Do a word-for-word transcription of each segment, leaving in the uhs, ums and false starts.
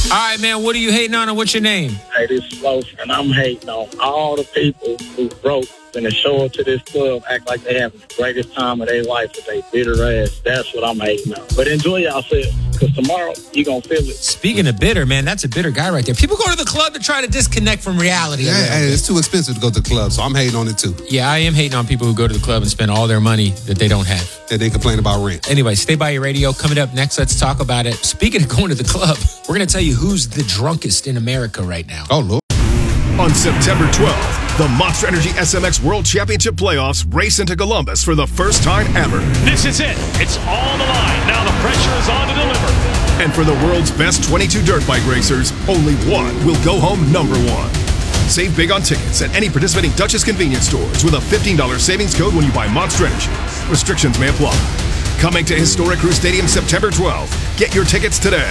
All right, man, what are you hating on and what's your name? Hey, this is Loaf, and I'm hating on all the people who broke and show up to this club, act like they have the greatest time of their life with their bitter ass. That's what I'm hating on. But enjoy yourself, because tomorrow you're going to feel it. Speaking of bitter, man, that's a bitter guy right there. People go to the club to try to disconnect from reality. Yeah, hey, it's too expensive to go to the club, so I'm hating on it too. Yeah, I am hating on people who go to the club and spend all their money that they don't have. And they complain about rent. Anyway, stay by your radio. Coming up next, let's talk about it. Speaking of going to the club, we're going to tell you who's the drunkest in America right now. Oh, Lord. On September twelfth, the Monster Energy S M X World Championship Playoffs race into Columbus for the first time ever. This is it. It's all the line. Now the pressure is on to deliver. And for the world's best twenty-two dirt bike racers, only one will go home number one. Save big on tickets at any participating Duchess convenience stores with a fifteen dollars savings code when you buy Monster Energy. Restrictions may apply. Coming to Historic Crew Stadium September twelfth. Get your tickets today.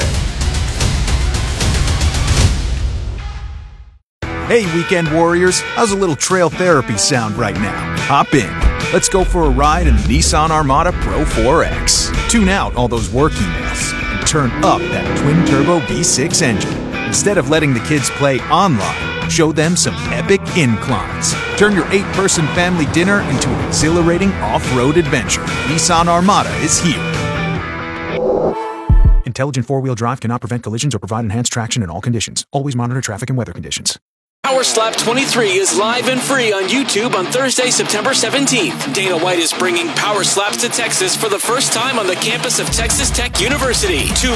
Hey, weekend warriors, how's a little trail therapy sound right now? Hop in. Let's go for a ride in the Nissan Armada Pro four X. Tune out all those work emails and turn up that twin-turbo V six engine. Instead of letting the kids play online, show them some epic inclines. Turn your eight-person family dinner into an exhilarating off-road adventure. Nissan Armada is here. Intelligent four-wheel drive cannot prevent collisions or provide enhanced traction in all conditions. Always monitor traffic and weather conditions. Power Slap twenty-three is live and free on YouTube on Thursday, September seventeenth. Dana White is bringing Power Slaps to Texas for the first time on the campus of Texas Tech University. Two